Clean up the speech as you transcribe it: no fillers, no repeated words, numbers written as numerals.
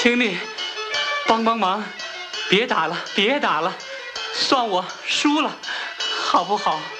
请你帮帮忙，别打了，别打了，算我输了，好不好？